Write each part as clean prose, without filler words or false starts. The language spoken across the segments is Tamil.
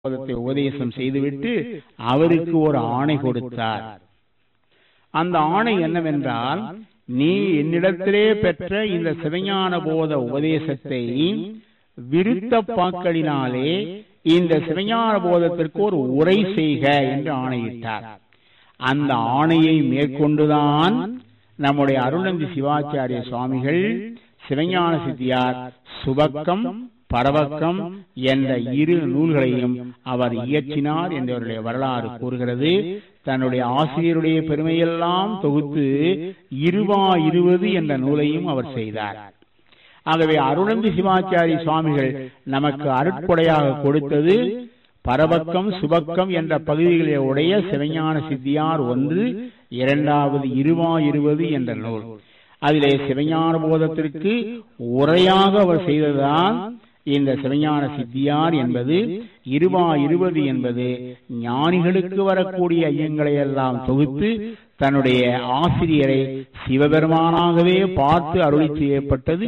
உபதேசம் செய்துவிட்டு அவருக்கு ஒரு ஆணை கொடுத்தார். அந்த ஆணை என்னவென்றால், நீ என்னிடத்திலே பெற்ற இந்த சிவஞான போத உபதேசத்தை விருத்தப்பாக்களினாலே இந்த சிவஞான போதத்திற்கு ஒரு உரை செய்க என்று ஆணையிட்டார். அந்த ஆணையை மேற்கொண்டுதான் நம்முடைய அருள்நந்தி சிவாச்சாரிய சுவாமிகள் சிவஞான சித்தியார் சுபக்கம் பரவக்கம் என்ற இரு நூல்களையும் அவர் இயற்றினார் என்றவருடைய வரலாறு கூறுகிறது. தன்னுடைய ஆசிரியருடைய பெருமையெல்லாம் தொகுத்து 20 என்ற நூலையும் அவர் செய்தார். ஆகவே அருள்நந்தி சிவாச்சாரிய சுவாமிகள் நமக்கு அருட்கொடையாக கொடுத்தது பரவக்கம் சுபக்கம் என்ற பகுதிகளை உடைய சிவஞான சித்தியார் 1, 2வது 20 என்ற நூல். அதிலே சிவஞான போதத்திற்கு உரையாக அவர் செய்ததுதான் இந்த சிவஞான சித்தியார் என்பது. 20 என்பது ஞானிகளுக்கு வரக்கூடிய ஐயங்களை எல்லாம் தொகுத்து தன்னுடைய ஆசிரியரை சிவபெருமானாகவே பார்த்து அருளி செய்யப்பட்டது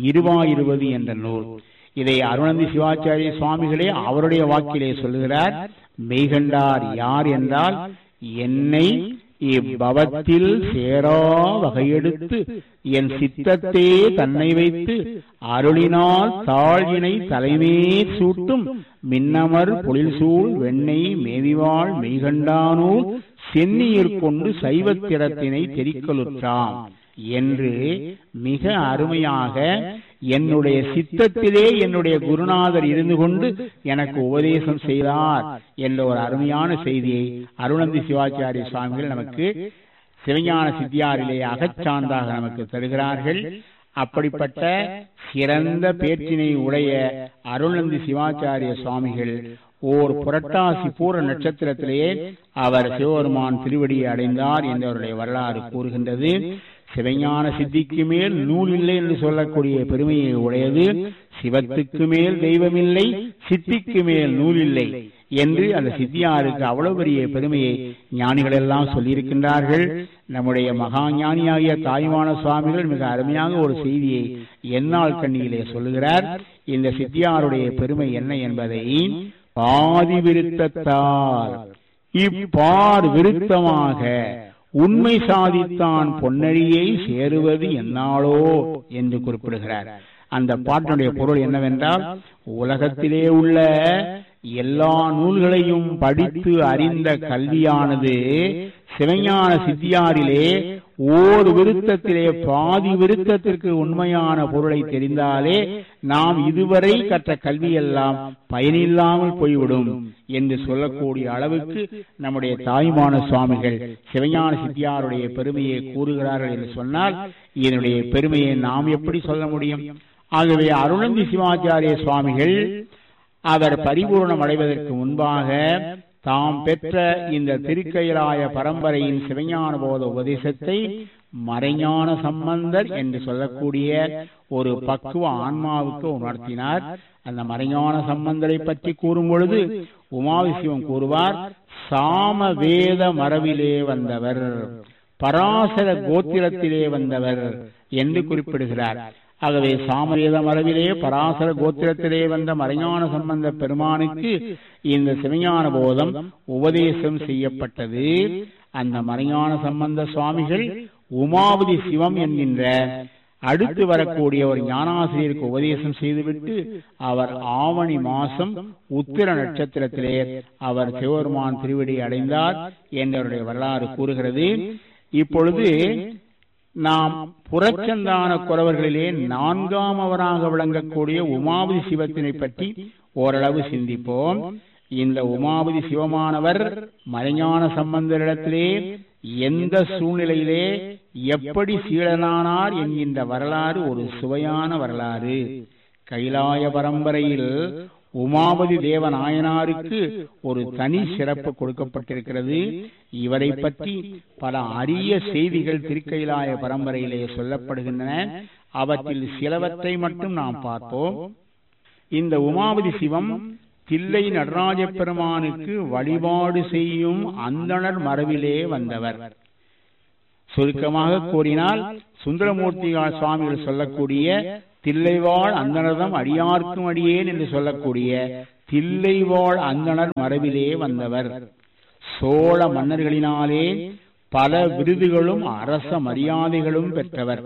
20 என்ற நூல். இதை அருள்நந்தி சிவாச்சாரிய சுவாமிகளே அவருடைய வாக்கிலே சொல்லுகிறார். மெய்கண்டார் யார் என்றால், என்னை இப்பவத்தில் சேரா வகையெடுத்து என் சித்தத்தே தன்னை வைத்து அருளினால் தாழ்வினை தலைமே சூட்டும் மின்னமர் பொழில்சூழ் வெண்ணெய் மேவிவாள் மெய்கண்டானூர் சென்னியிற் கொண்டு சைவத்திறத்தினை தெரிக்கலுற்றாம் என்று மிக அருமையாக என்னுடைய சித்தத்திலே என்னுடைய குருநாதர் இருந்து கொண்டு எனக்கு உபதேசம் செய்தார் என்ற ஒரு அருமையான செய்தியை அருள்நந்தி சிவாச்சாரிய சுவாமிகள் நமக்கு சிவஞான சித்தியாரிலே அகச்சான்றாக நமக்கு தருகிறார்கள். அப்படிப்பட்ட சிறந்த பேச்சினை உடைய அருள்நந்தி சிவாச்சாரிய சுவாமிகள் ஓர் புரட்டாசி பூர நட்சத்திரத்திலேயே அவர் சிவபெருமான் திருவடியை அடைந்தார் என்றவருடைய வரலாறு கூறுகின்றது. சிவஞான சித்திக்கு மேல் நூல் இல்லை என்று சொல்லக்கூடிய பெருமையை உடையது. சிவத்துக்கு மேல் தெய்வமில்லை, சித்திக்கு மேல் நூல் இல்லை என்று அந்த சித்தியாருக்கு அவ்வளவு பெரிய பெருமையை ஞானிகள் எல்லாம் சொல்லியிருக்கின்றார்கள். நம்முடைய மகா ஞானியாகிய தாய்மான சுவாமிகள் மிக அருமையாக ஒரு செய்தியை என்னால் கண்ணியிலே சொல்லுகிறார். இந்த சித்தியாருடைய பெருமை என்ன என்பதை, பாதி விருத்தத்தால் இப்பார் விருத்தமாக உண்மை சாதித்தான் பொன்னழியை சேருவது என்னாலோ என்று குறிப்பிடுகிறார். அந்த பாட்டினுடைய பொருள் என்னவென்றால், உலகத்திலே உள்ள எல்லா நூல்களையும் படித்து அறிந்த கல்வியானது சிவஞான சித்தியாரிலே ஓர் விருத்தத்திலே பாதி விருத்தத்திற்கு உண்மையான பொருளை தெரிந்தாலே நாம் இதுவரை கற்ற கல்வியெல்லாம் பயனில்லாமல் போய்விடும் என்று சொல்லக்கூடிய அளவுக்கு நம்முடைய தாய்மான சுவாமிகள் சிவஞான சித்தியாருடைய பெருமையை கூறுகிறார்கள் என்று சொன்னால், இதனுடைய பெருமையை நாம் எப்படி சொல்ல முடியும்? ஆகவே அருள்நந்தி சிவாச்சாரிய சுவாமிகள் அவர் பரிபூர்ணம் அடைவதற்கு முன்பாக தாம் பெற்ற இந்த திருக்கைலாய பரம்பரையின் சிவஞான போத உபதேசத்தை மறைஞான சம்பந்தர் என்று சொல்லக்கூடிய ஒரு பக்குவ ஆன்மாவுக்கு உணர்த்தினார். அந்த மறைஞான சம்பந்தரை பற்றி கூறும் பொழுது உமாவிசிவம் கூறுவார், சாம வேத மரபிலே வந்தவர், பராசர கோத்திரத்திலே வந்தவர் என்று குறிப்பிடுகிறார். ஆகவே சாமவேத மரபிலே பராசர கோத்திரத்திலே வந்த மறைஞான சம்பந்த பெருமானுக்கு இந்த சிவஞான போதம் உபதேசம் செய்யப்பட்டது. அந்த மறைஞான சம்பந்த சுவாமிகள் உமாவதி சிவம் என்கின்ற அடுத்து வரக்கூடிய ஒரு ஞானாசிரியருக்கு உபதேசம் செய்துவிட்டு அவர் ஆவணி மாசம் உத்திர நட்சத்திரத்திலே அவர் சிவபெருமான் திருவடி அடைந்தார் என்றவருடைய வரலாறு கூறுகிறது. இப்பொழுது நாம் புறச்சந்தான குறவர்களிலே 4ஆமவராக விளங்கக்கூடிய உமாவதி சிவத்தினை பற்றி ஓரளவு சிந்திப்போம். இந்த உமாவதி சிவமானவர் மறைஞான சம்பந்தரிடத்திலே எந்த சூழ்நிலையிலே எப்படி சீடனானார் என்கின்ற வரலாறு ஒரு சுவையான வரலாறு. கைலாய பரம்பரையில் உமாவதி தேவநாயனாருக்கு ஒரு தனி சிறப்பு கொடுக்கப்பட்டிருக்கிறது. இவரை பற்றி பல அரிய செய்திகள் திருக்கைலாய பரம்பரையிலே சொல்லப்படுகின்றன. அவற்றில் சிலவற்றை மட்டும் நாம் பார்ப்போம். இந்த உமாவதி சிவம் தில்லை நடராஜ பெருமானுக்கு வழிபாடு செய்யும் அந்தணர் மரபிலே வந்தவர். சுருக்கமாக கூறினால், சுந்தரமூர்த்தி சுவாமிகள் சொல்லக்கூடிய தில்லைவாழ் அந்தனதம் அடியார்க்கும் அடியேன் என்று சொல்லக்கூடிய தில்லைவாழ் அந்தணர் மரபிலே வந்தவர். சோழ மன்னர்களினாலே பல விருதுகளும் அரச மரியாதைகளும் பெற்றவர்.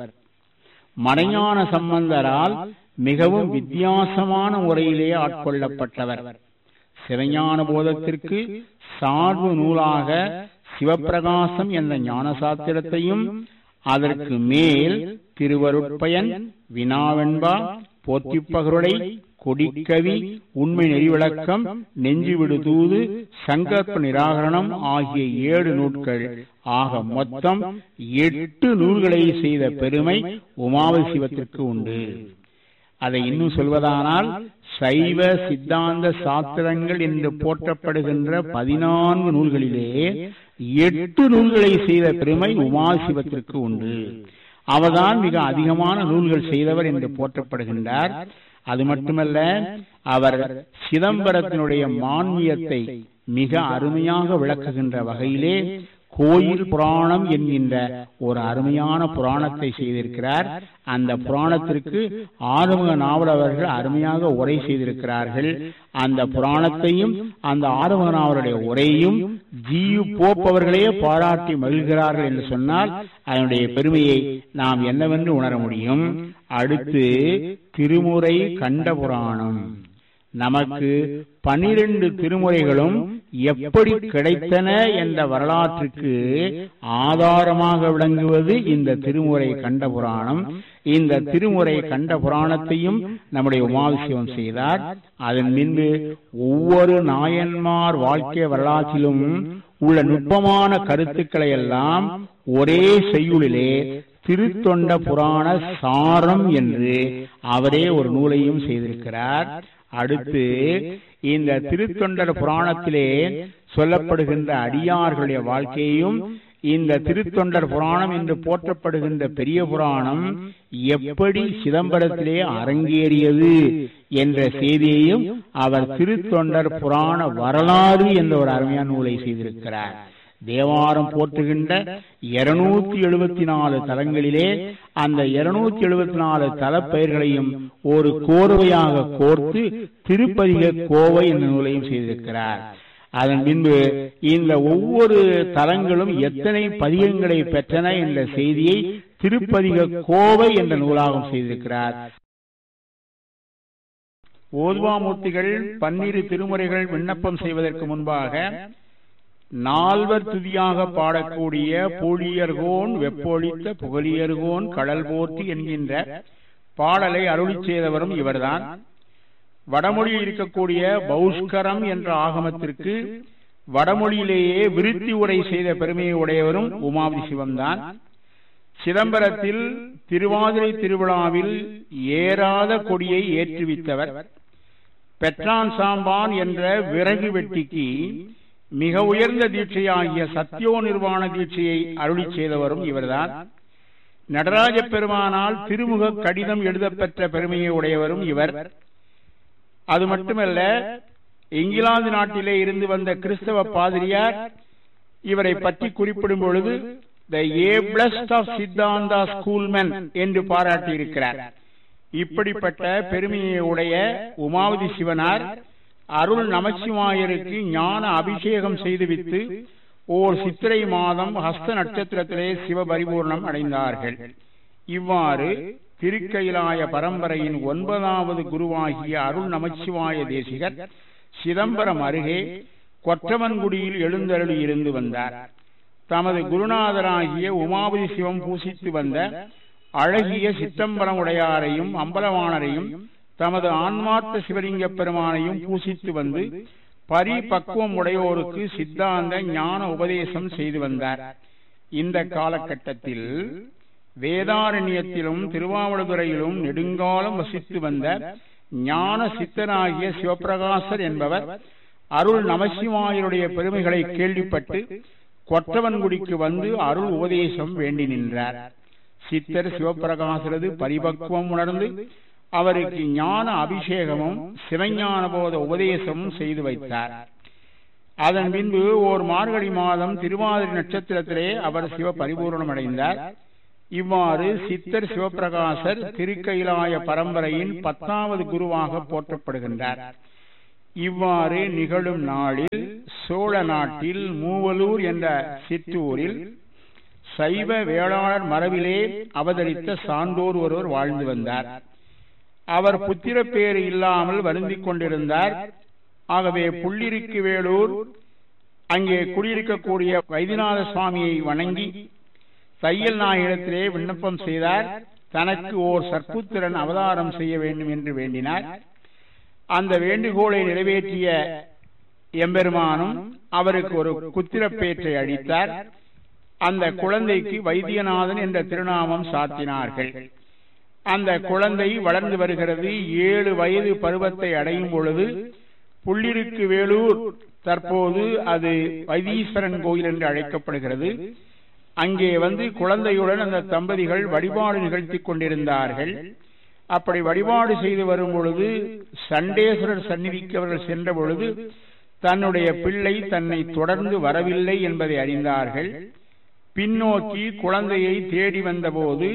மறைஞான சம்பந்தரால் மிகவும் வித்தியாசமான முறையிலே ஆட்கொள்ளப்பட்டவர். சிவஞான போதத்திற்கு சார்பு நூலாக சிவப்பிரகாசம் என்ற ஞான சாத்திரத்தையும், அதற்கு மேல் திருவருட்பயன், வினாவெண்பா, போற்றிப்பகருடை, கொடிக்கவி, உண்மை நெறிவிளக்கம், நெஞ்சுவிடு தூது, சங்கற்ப நிராகரணம் ஆகிய 7 நூல்கள் ஆக மொத்தம் 8 நூல்களை செய்த பெருமை உமாவதி சிவத்திற்கு உண்டு. அதை இன்னும் சொல்வதானால் சைவ சித்தாந்த சாத்திரங்கள் என்று போற்றப்படுகின்ற 14 நூல்களிலே 8 நூல்களை செய்த பெருமை உமாசிவத்திற்கு உண்டு. அவர்தான் மிக அதிகமான நூல்கள் செய்தவர் என்று போற்றப்படுகின்றார். அது மட்டுமல்ல, அவர் சிதம்பரத்தினுடைய மான்மியத்தை மிக அருமையாக விளக்குகின்ற வகையிலே கோயில் புராணம் என்கின்ற ஒரு அருமையான புராணத்தை செய்திருக்கிறார். அந்த புராணத்திற்கு ஆறுமுக நாவல் அவர்கள் அருமையாக உரை செய்திருக்கிறார்கள். அந்த புராணத்தையும் அந்த ஆறுமுக நாவலுடைய உரையும் ஜியு போப் அவர்களே பாராட்டி மகிழ்கிறார்கள் என்று சொன்னால் அதனுடைய பெருமையை நாம் என்னவென்று உணர முடியும். அடுத்து திருமுறை கண்ட புராணம். நமக்கு 12 திருமுறைகளும் எப்படி கிடைத்தன என்ற வரலாற்றுக்கு ஆதாரமாக விளங்குவது இந்த திருமுறை கண்ட புராணம். இந்த திருமுறை கண்ட புராணத்தையும் நம்முடைய உமாவிசிவம் செய்தார். அதன் பின்பு ஒவ்வொரு நாயன்மார் வாழ்க்கை வரலாற்றிலும் உள்ள நுட்பமான கருத்துக்களை எல்லாம் ஒரே செய்யுளிலே திருத்தொண்ட புராண சாரம் என்று அவரே ஒரு நூலையும் செய்திருக்கிறார். அடுத்து இந்த திருத்தொண்டர் புராணத்திலே சொல்லப்படுகின்ற அடியார்களுடைய வாழ்க்கையையும், இந்த திருத்தொண்டர் புராணம் என்று போற்றப்படுகின்ற பெரிய புராணம் எப்படி சிதம்பரத்திலே அரங்கேறியது என்ற செய்தியையும் அவர் திருத்தொண்டர் புராண வரலாறு என்ற ஒரு அருமையான நூலை செய்திருக்கிறார். தேவாரம் போற்றுகின்ற 274 தலங்களிலே அந்த 274 தலப்பெயர்களையும் ஒரு கோர்வையாக கோர்த்து திருப்பதிக கோவை என்ற நூலையும் செய்திருக்கிறார். அதன் பின்பு இந்த ஒவ்வொரு தலங்களும் எத்தனை பதிகங்களை பெற்றன என்ற செய்தியை திருப்பதிக கோவை என்ற நூலாகவும் செய்திருக்கிறார். ஓதுவாமூர்த்திகள் 12 திருமுறைகள் விண்ணப்பம் செய்வதற்கு முன்பாக 4 துதியாக பாடக்கூடிய பூழியர்கோன் வெப்பொழித்த புகழியர்கோன் கடல் போற்றி என்கின்ற பாடலை அருளி செய்தவரும் இவர்தான். வடமொழியில் இருக்கக்கூடிய பௌஷ்கரம் என்ற ஆகமத்திற்கு வடமொழியிலேயே விருத்தி உரை செய்த பெருமையை உடையவரும் உமாவதி சிவம்தான். சிதம்பரத்தில் திருவாதிரை திருவிழாவில் ஏறாத கொடியை ஏற்றுவித்தவர். பெற்றான் சாம்பான் என்ற விறகு வெட்டிக்கு மிக உயர்ந்த தீட்சையாகிய சத்தியோ நிர்வாண தீட்சையை அருளி செய்தவரும் இவர்தான். நடராஜ பெருமானால் திருமுக கடிதம் எழுதப்பெற்ற பெருமையை உடையவரும் இவர். அது மட்டுமல்ல, இங்கிலாந்து நாட்டிலே இருந்து வந்த கிறிஸ்தவ பாதிரியார் இவரை பற்றி குறிப்பிடும் பொழுது தி ஏபிளஸ்ட் ஆஃப் சித்தாந்தா ஸ்கூல்மென் என்று பாராட்டி இருக்கிறார். இப்படிப்பட்ட பெருமையை உடைய உமாவதி சிவனார் அருள் நமச்சிவாயருக்கு ஞான அபிஷேகம் செய்துவித்து ஓர் சித்திரை மாதம் ஹஸ்த நட்சத்திரத்திலே சிவ பரிபூர்ணம் அடைந்தார்கள். இவ்வாறு திருக்கைலாய பரம்பரையின் 9வது குருவாகிய அருள் நமச்சிவாய தேசிகர் சிதம்பரம் அருகே கொற்றவன்குடியில் எழுந்தருளி இருந்து வந்தார். தமது குருநாதராகிய உமாவதி சிவம் பூசித்து வந்த அழகிய சித்தம்பரம் உடையாரையும் அம்பலவாணரையும் தமது ஆன்மார்த்த சிவலிங்க பெருமானையும் பூசித்து வந்து பரிபக்குவம் உடையோருக்கு சித்தாந்த ஞான உபதேசம் செய்து வந்தார். இந்த காலகட்டத்தில் வேதாரண்யத்திலும் திருவாவடுதுறையிலும் நெடுங்காலம் வசித்து வந்த ஞான சித்தனாகிய சிவப்பிரகாசர் என்பவர் அருள் நமசிவாயருடைய பெருமைகளை கேள்விப்பட்டு கொற்றவன்குடிக்கு வந்து அருள் உபதேசம் வேண்டி நின்றார். சித்தர் சிவப்பிரகாசரது பரிபக்குவம் உணர்ந்து அவருக்கு ஞான அபிஷேகமும் சிவஞான போத உபதேசமும் செய்து வைத்தார். அதன் பின்பு ஓர் மார்கழி மாதம் திருவாதிரை நட்சத்திரத்திலே அவர் சிவ பரிபூர்ணம் அடைந்தார். இவ்வாறு சித்தர் சிவப்பிரகாசர் திருக்கைலாய பரம்பரையின் 10வது குருவாக போற்றப்படுகின்றார். இவ்வாறு நிகழும் நாளில் சோழ நாட்டில் மூவலூர் என்ற சிற்றூரில் சைவ வேளாளர் மரபிலே அவதரித்த சான்றோர் ஒருவர் வாழ்ந்து வந்தார். அவர் புத்திர பேறு இல்லாமல் வருந்திக் கொண்டிருந்தார். ஆகவே புள்ளிருக்கு வேலூர் அங்கே குடியிருக்கக்கூடிய வைத்தியநாத சுவாமியை வணங்கி தையல் நாயகத்திலே விண்ணப்பம் செய்தார். தனக்கு ஓர் சற்புத்திரன் அவதாரம் செய்ய வேண்டும் என்று வேண்டினார். அந்த வேண்டுகோளை நிறைவேற்றிய எம்பெருமானும் அவருக்கு ஒரு புத்திரப்பேற்றை அளித்தார். அந்த குழந்தைக்கு வைத்தியநாதன் என்ற திருநாமம் சாத்தினார்கள். அந்த குழந்தை வளர்ந்து வருகிறது. 7 வயது பருவத்தை அடையும் பொழுது புள்ளிருக்கு வேலூர், தற்போது அது வைத்தீஸ்வரன் கோயில் என்று அழைக்கப்படுகிறது, அங்கே வந்து குழந்தையுடன் அந்த தம்பதிகள் வழிபாடு நிகழ்த்தி கொண்டிருந்தார்கள். அப்படி வழிபாடு செய்து வரும் பொழுது சண்டேஸ்வரர் சந்நிதிக்கு அவர்கள் சென்ற பொழுது தன்னுடைய பிள்ளை தன்னை தொடர்ந்து வரவில்லை என்பதை அறிந்தார்கள். பின்னோக்கி குழந்தையை தேடி வந்தபோது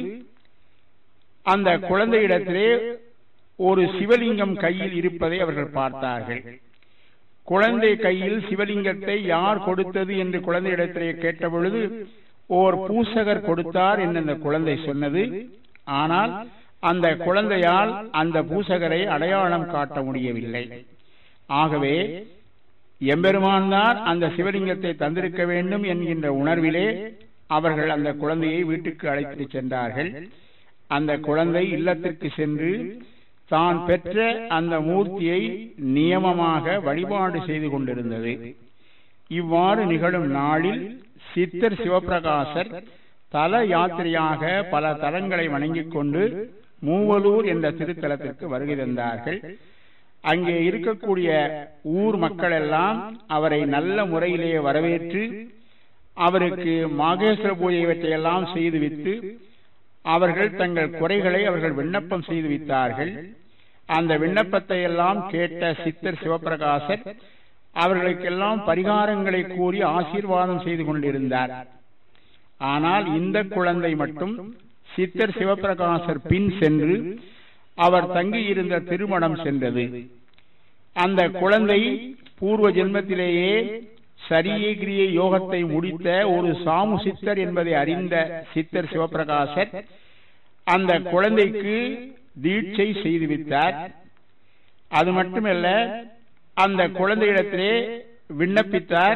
அந்த குழந்தையிடத்திலே ஒரு சிவலிங்கம் கையில் இருப்பதை அவர்கள் பார்த்தார்கள். குழந்தை கையில் சிவலிங்கத்தை யார் கொடுத்தது என்று குழந்தையிடத்திலே கேட்ட பொழுது ஓர் பூசகர் கொடுத்தார் என்று அந்த குழந்தை சொன்னது. ஆனால் அந்த குழந்தையால் அந்த பூசகரை அடையாளம் காட்ட முடியவில்லை. ஆகவே எம்பெருமான் தான் அந்த சிவலிங்கத்தை தந்திருக்க வேண்டும் என்கின்ற உணர்விலே அவர்கள் அந்த குழந்தையை வீட்டுக்கு அழைத்து சென்றார்கள். அந்த குழந்தை இல்லத்திற்கு சென்று தான் பெற்ற அந்த மூர்த்தியை நியமமாக வழிபாடு செய்து கொண்டிருந்தது. இவ்வாறு நிகழும் நாளில் சித்தர் சிவபிரகாசர் தல யாத்திரையாக பல தலங்களை வணங்கிக் கொண்டு மூவலூர் என்ற திருத்தலத்திற்கு வருகை தந்தார்கள். அங்கே இருக்கக்கூடிய ஊர் மக்கள் எல்லாம் அவரை நல்ல முறையிலே வரவேற்று அவருக்கு மாகேஸ்வர பூஜை இவற்றையெல்லாம் செய்துவித்து அவர்கள் தங்கள் குறைகளை அவர்கள் விண்ணப்பம் செய்து வைத்தார்கள். அந்த விண்ணப்பத்தை எல்லாம் கேட்ட சித்தர் சிவபிரகாசர் அவர்களுக்கெல்லாம் பரிகாரங்களை கூறி ஆசீர்வாதம் செய்து கொண்டிருந்தார். ஆனால் இந்த குழந்தை மட்டும் சித்தர் சிவபிரகாசர் பின் சென்று அவர் தங்கியிருந்த திருமணம் சென்றது. அந்த குழந்தை பூர்வ ஜென்மத்திலேயே சரியகிரிய யோகத்தை முடித்த ஒரு சாமு சித்தர் என்பதை அறிந்த சித்தர் சிவபிரகாசர் அந்த குழந்தைக்கு தீட்சை செய்துவித்தார். அது மட்டுமல்ல, அந்த குழந்தையிடத்திலே விண்ணப்பித்தார்.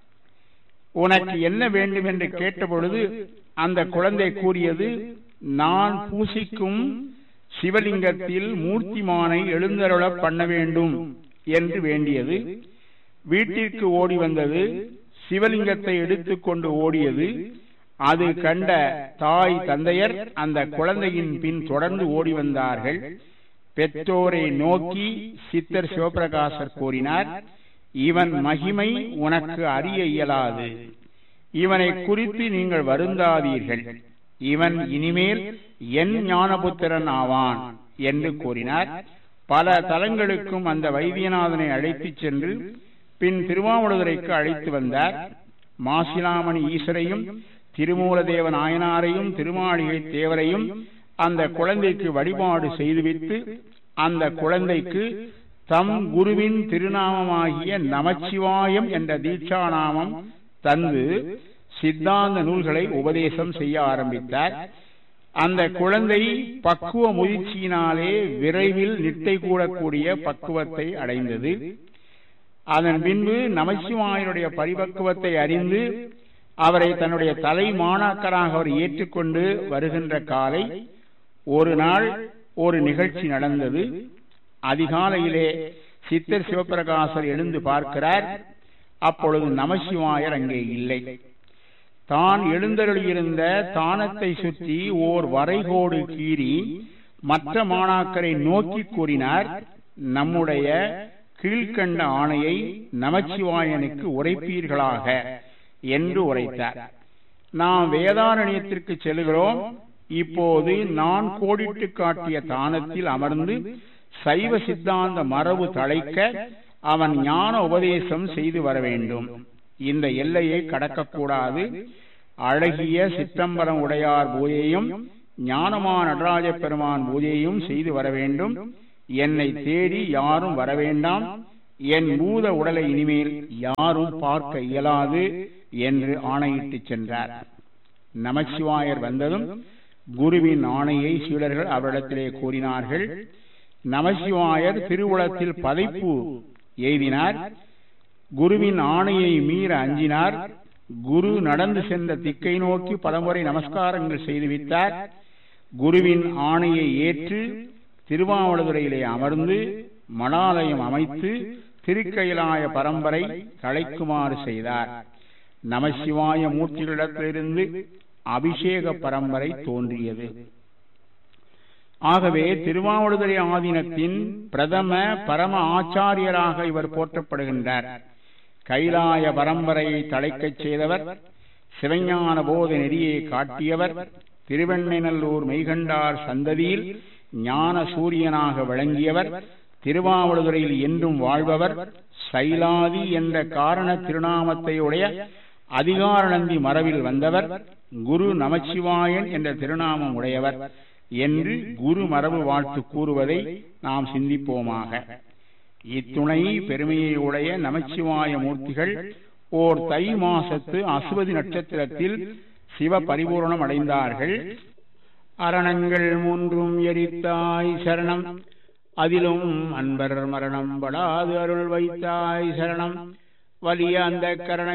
உனக்கு என்ன வேண்டும் என்று கேட்டபொழுது அந்த குழந்தை கூறியது, நான் பூசிக்கும் சிவலிங்கத்தில் மூர்த்திமானை எழுந்தருள பண்ண வேண்டும் என்று வேண்டியது. வீட்டிற்கு ஓடி வந்தது. சிவலிங்கத்தை எடுத்துக்கொண்டு ஓடியது. அது கண்ட தாய் தந்தையர் அந்த குழந்தையின் பின் தொடர்ந்து ஓடி வந்தார்கள். பெற்றோரை நோக்கி சித்தர் சிவபிரகாசர் கூறினார், இவன் மகிமை உனக்கு அறிய இயலாது. இவனை குறித்து நீங்கள் வருந்தாதீர்கள். இவன் இனிமேல் என் ஞானபுத்திரன் ஆவான் என்று கூறினார். பல தலங்களுக்கும் அந்த வைத்தியநாதனை அழைத்து சென்று பின் திருவாவடுதுறைக்கு அழைத்து வந்தார். மாசிலாமணி ஈஸ்வரையும் திருமூலதேவ நாயனாரையும் திருமாளிகை தேவரையும் அந்த குழந்தைக்கு வழிபாடு செய்துவிட்டு அந்த குழந்தைக்கு தம் குருவின் திருநாமமாகிய நமச்சிவாயம் என்ற தீட்சாநாமம் தந்து சித்தாந்த நூல்களை உபதேசம் செய்ய ஆரம்பித்தார். அந்த குழந்தை பக்குவ முதிர்ச்சியினாலே விரைவில் நிட்டை கூடக்கூடிய பக்குவத்தை அடைந்தது. அதன் பின்பு நமச்சிவாயனுடைய பரிபக்குவத்தை அறிந்து அவரை தன்னுடைய தலை மாணாக்கராக அவர் ஏற்றுக்கொண்டு வருகின்ற காலை ஒரு நாள் ஒரு நிகழ்ச்சி நடந்தது. அதிகாலையிலே சித்தர் சிவபிரகாசர் எழுந்து பார்க்கிறார். அப்பொழுது நமசிவாயர் அங்கே இல்லை. தான் எழுந்தருளியிருந்த தானத்தை சுற்றி ஓர் வரைகோடு கீறி மற்ற மாணாக்கரை நோக்கி கூறினார், நம்முடைய கீழ்கண்ட ஆணையை நமச்சிவாயனுக்கு உரைப்பீர்களாக என்று உரைத்தார். நாம் வேதாரண்யத்திற்கு செல்கிறோம். இப்போது நான் கோடிட்டு காட்டிய தானத்தில் அமர்ந்து சைவ சித்தாந்த மரபு தழைக்க அவன் ஞான உபதேசம் செய்து வர வேண்டும். இந்த எல்லையை கடக்கக்கூடாது. அழகிய சிற்றம்பரம் உடையார் பூஜையும் ஞானமான நடராஜ பெருமான் பூஜையும் செய்து வர வேண்டும். என்னை தேடி யாரும் வர வேண்டாம். என் பூத உடலை இனிமேல் யாரும் பார்க்க இயலாது என்று ஆணையிட்டு சென்றார். நமச்சிவாயர் வந்ததும் குருவின் ஆணையை சீடர்கள் அவரிடத்திலே கூறினார்கள். நமச்சிவாயர் திருவுளத்தில் பதைப்பு எய்தினார். குருவின் ஆணையை மீற அஞ்சினார். குரு நடந்து சென்ற திக்கை நோக்கி பலமுறை நமஸ்காரங்கள் செய்துவிட்டார். குருவின் ஆணையை ஏற்று திருவாவடுதுறையிலே அமர்ந்து மடாலயம் அமைத்து திருக்கயிலாய பரம்பரை தழைக்குமாறு செய்தார். நமசிவாய மூர்த்திகளிடத்திலிருந்து அபிஷேக பரம்பரை தோன்றியது. ஆகவே திருவாவடுதுறை ஆதீனத்தின் பிரதம பரம ஆச்சாரியராக இவர் போற்றப்படுகின்றார். கைலாய பரம்பரையை தழைக்கச் செய்தவர், சிவஞான போத நெறியை காட்டியவர், திருவெண்ணைநல்லூர் மெய்கண்டார் சந்ததியில் ஞான சூரியனாக விளங்கியவர், திருவாவடுதுறையில் என்றும் வாழ்பவர், சைலாதி என்ற காரண திருநாமத்தை உடைய அதிகாரநந்தி மரபில் வந்தவர், குரு நமச்சிவாயன் என்ற திருநாமம் உடையவர் என்று குரு மரபு வாழ்த்து கூறுவதை நாம் சிந்திப்போமாக. இத்துணை பெருமையை உடைய நமச்சிவாய மூர்த்திகள் ஓர் தை மாசத்து அசுவதி நட்சத்திரத்தில் சிவ பரிபூரணம் அடைந்தார்கள். அரணங்கள் மூன்றும் எரித்தாய் சரணம், அதிலும் அன்பர் மரணம் படாது அருள் வைத்தாய் சரணம், வலிய அந்த கரண